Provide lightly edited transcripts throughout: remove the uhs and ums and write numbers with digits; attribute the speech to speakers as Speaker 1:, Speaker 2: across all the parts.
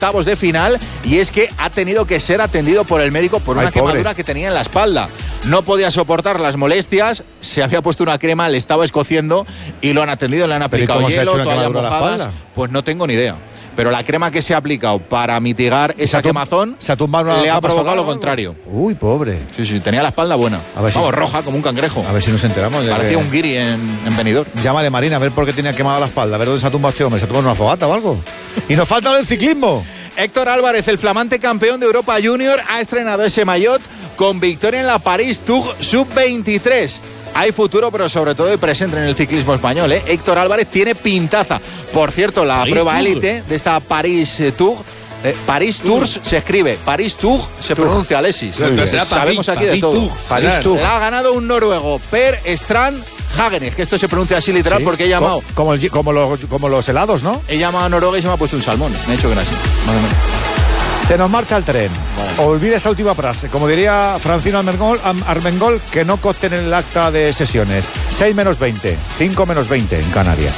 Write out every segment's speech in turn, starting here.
Speaker 1: octavos de final, y es que ha tenido que ser atendido por el médico por una quemadura que tenía en la espalda. No podía soportar las molestias, se había puesto una crema, le estaba escociendo y lo han atendido, le han aplicado hielo, toallas mojadas. Pues no tengo ni idea. Pero la crema que se ha aplicado para mitigar esa quemazón le ha provocado lo contrario.
Speaker 2: Uy, pobre.
Speaker 1: Sí, tenía la espalda buena. Roja como un cangrejo.
Speaker 2: A ver si nos enteramos.
Speaker 1: Parecía un guiri en Benidorm.
Speaker 2: Llámale, Marina, a ver por qué tenía quemada la espalda, a ver dónde se ha tumbado este hombre. ¿Se ha tomado una fogata o algo? Y nos falta el ciclismo.
Speaker 1: Héctor Álvarez, el flamante campeón de Europa Junior, ha estrenado ese maillot con victoria en la París Tour Sub-23. Hay futuro, pero sobre todo hay presente en el ciclismo español, ¿eh? Héctor Álvarez tiene pintaza. Por cierto, la prueba élite de esta París Tour, París Tours se escribe, París Tour se pronuncia, Alexis. Sabemos aquí de todo. París Tour. La ha ganado un noruego, Per Strand Hagenes, que esto se pronuncia así literal porque he llamado...
Speaker 2: Como los helados, ¿no?
Speaker 1: He llamado a Noruega y se me ha puesto un salmón. Me he hecho gracia.
Speaker 2: Se nos marcha el tren. Vale. Olvida esta última frase. Como diría Francino Armengol, que no conste en el acta de sesiones. 6 menos 20, 5 menos 20 en Canarias.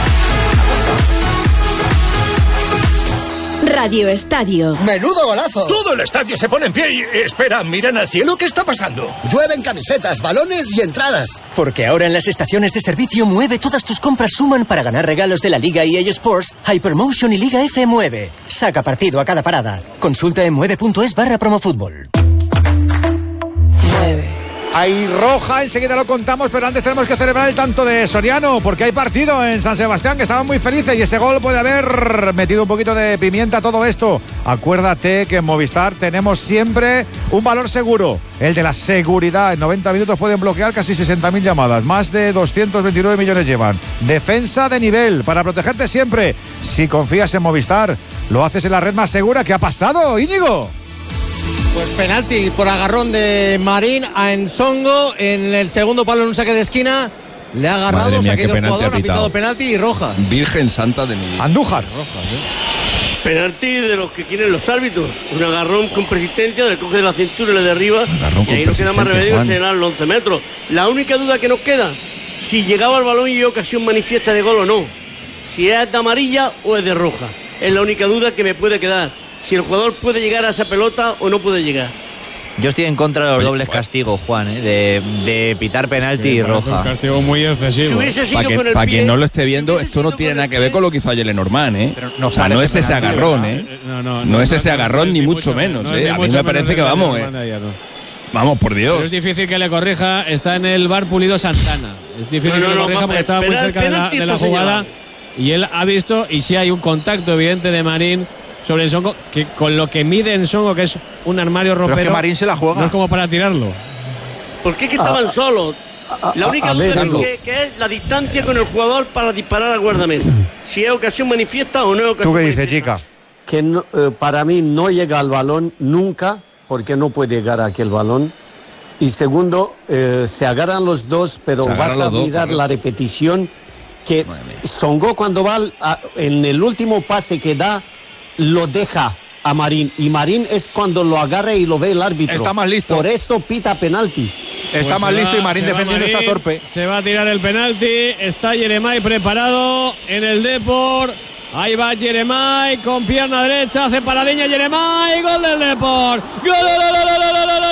Speaker 3: Radio Estadio.
Speaker 4: ¡Menudo golazo!
Speaker 5: Todo el estadio se pone en pie y... Espera, miran al cielo, ¿qué está pasando?
Speaker 4: Llueven camisetas, balones y entradas.
Speaker 6: Porque ahora en las estaciones de servicio Mueve todas tus compras suman para ganar regalos de la Liga EA Sports, Hypermotion y Liga F Mueve. Saca partido a cada parada. Consulta en mueve.es/promofútbol.
Speaker 2: Hay roja, enseguida lo contamos, pero antes tenemos que celebrar el tanto de Soriano, porque hay partido en San Sebastián, que estaban muy felices, y ese gol puede haber metido un poquito de pimienta a todo esto. Acuérdate que en Movistar tenemos siempre un valor seguro, el de la seguridad. En 90 minutos pueden bloquear casi 60.000 llamadas, más de 229 millones llevan. Defensa de nivel, para protegerte siempre. Si confías en Movistar, lo haces en la red más segura. ¿Qué ha pasado, Íñigo?
Speaker 7: Pues penalti por agarrón de Marín a Ensongo en el segundo palo en un saque de esquina. Le ha agarrado, se ha quedado el jugador, ha pitado penalti y roja.
Speaker 8: Virgen santa de mi...
Speaker 2: Andújar.
Speaker 7: Roja,
Speaker 9: Penalti de los que quieren los árbitros. Un agarrón con persistencia, le coge de la cintura y le derriba. Y ahí no queda más remedio que señalar los 11 metros. La única duda que nos queda, si llegaba el balón y hay ocasión manifiesta de gol o no. Si es de amarilla o es de roja. Es la única duda que me puede quedar. Si el jugador puede llegar a esa pelota o no puede llegar.
Speaker 10: Yo estoy en contra de los dobles castigos, Juan, de pitar penalti y roja.
Speaker 11: Un castigo muy excesivo.
Speaker 8: Para quien no lo esté viendo, esto no tiene nada que ver con lo que hizo ayer Lenormand, ¿eh? O sea, no es ese agarrón, ¿eh? No es ese agarrón, ni mucho menos, ¿eh? A mí me parece que vamos, vamos, por Dios.
Speaker 11: Pero es difícil que le corrija. Está en el bar Pulido Santana. Es difícil que le corrija porque estaba muy cerca de la jugada. Y él ha visto, y sí hay un contacto evidente de Marín sobre Ensongo, que con lo que mide Ensongo, que es un armario ropero,
Speaker 1: pero es que Marín se la juega.
Speaker 11: No es como para tirarlo.
Speaker 9: ¿Por qué es que estaban solos? La única duda es que es la distancia con el jugador para disparar al guardameta. Si es ocasión manifiesta o no es ocasión manifiesta.
Speaker 2: ¿Tú qué dices, chica?
Speaker 12: Que no, para mí no llega al balón nunca, porque no puede llegar a aquel balón. Y segundo, se agarran los dos, pero vas a mirar la repetición, que Songo cuando va en el último pase que da, lo deja a Marín, y Marín es cuando lo agarra y lo ve el árbitro.
Speaker 1: Está más listo.
Speaker 12: Por eso pita penalti.
Speaker 1: Está más listo y Marín defendiendo está torpe.
Speaker 11: Se va a tirar el penalti. Está Yeremay preparado en el Depor. Ahí va Yeremay con pierna derecha, hace paradiña Yeremay, gol del Depor. ¡Gol!